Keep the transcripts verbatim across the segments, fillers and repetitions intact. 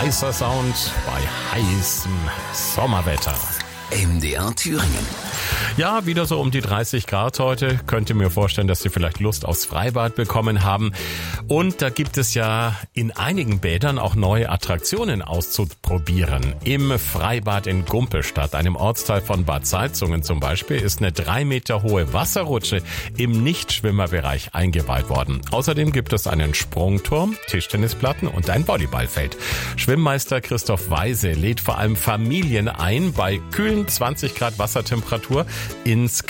heißer Sound bei heißem Sommerwetter. M D R Thüringen. Ja, wieder so um die dreißig Grad heute. Könnt ihr mir vorstellen, dass Sie vielleicht Lust aufs Freibad bekommen haben. Und da gibt es ja in einigen Bädern auch neue Attraktionen auszuprobieren. Im Freibad in Gumpelstadt, einem Ortsteil von Bad Salzungen zum Beispiel, ist eine drei Meter hohe Wasserrutsche im Nichtschwimmerbereich eingeweiht worden. Außerdem gibt es einen Sprungturm, Tischtennisplatten und ein Volleyballfeld. Schwimmmeister Christoph Weise lädt vor allem Familien ein, bei kühlen zwanzig Grad Wassertemperatur ins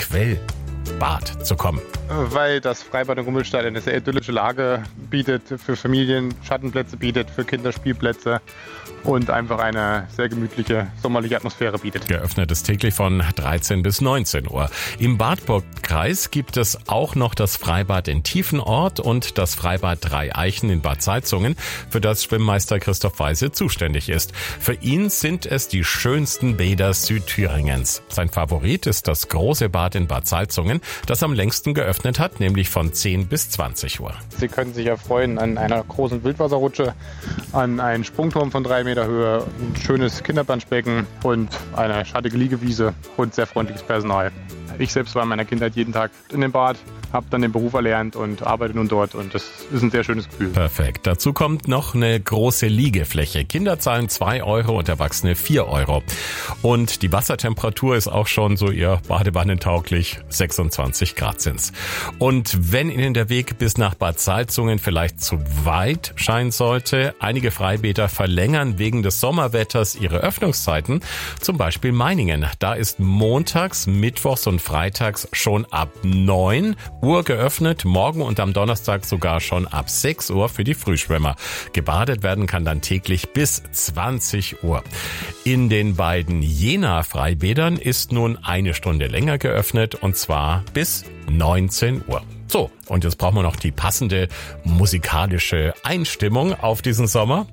Quellbad zu kommen. Weil das Freibad in Gumpelstadt eine sehr idyllische Lage bietet für Familien, Schattenplätze bietet, für Kinder Spielplätze und einfach eine sehr gemütliche sommerliche Atmosphäre bietet. Geöffnet ist täglich von dreizehn bis neunzehn Uhr. Im Wartburgkreis gibt es auch noch das Freibad in Tiefenort und das Freibad Drei Eichen in Bad Salzungen, für das Schwimmmeister Christoph Weise zuständig ist. Für ihn sind es die schönsten Bäder Südthüringens. Sein Favorit ist das große Bad in Bad Salzungen, das am längsten geöffnet hat, nämlich von zehn bis zwanzig Uhr. Sie können sich erfreuen an einer großen Wildwasserrutsche, an einen Sprungturm von drei Meter Höhe, ein schönes Kinderplanschbecken und eine schattige Liegewiese und sehr freundliches Personal. Ich selbst war in meiner Kindheit jeden Tag in dem Bad, habe dann den Beruf erlernt und arbeite nun dort und das ist ein sehr schönes Gefühl. Perfekt. Dazu kommt noch eine große Liegefläche. Kinder zahlen zwei Euro und Erwachsene vier Euro. Und die Wassertemperatur ist auch schon so ihr badewannentauglich, sechsundzwanzig Grad sind's. Und wenn Ihnen der Weg bis nach Bad Salzungen vielleicht zu weit scheinen sollte, einige Freibäder verlängern wegen des Sommerwetters ihre Öffnungszeiten, zum Beispiel Meiningen. Da ist montags, mittwochs und freitags schon ab neun Uhr geöffnet, morgen und am Donnerstag sogar schon ab sechs Uhr für die Frühschwimmer. Gebadet werden kann dann täglich bis zwanzig Uhr. In den beiden Jena-Freibädern ist nun eine Stunde länger geöffnet und zwar bis neunzehn Uhr. So, und jetzt brauchen wir noch die passende musikalische Einstimmung auf diesen Sommer.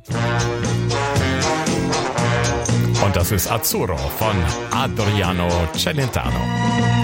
Und das ist Azzurro von Adriano Celentano.